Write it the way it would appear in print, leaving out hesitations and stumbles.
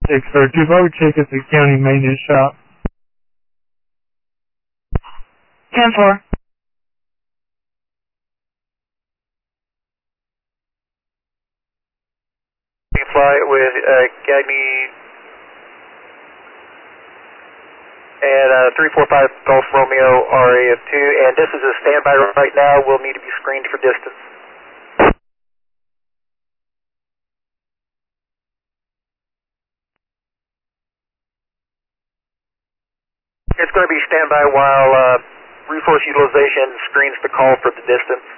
sir. Devote tickets at County Maintenance Shop. 10-4. Fly with Gagney and 345 Golf Romeo RAF2, and this is a standby right now. We'll need to be screened for distance. It's going to be standby while resource utilization screens the call for the distance.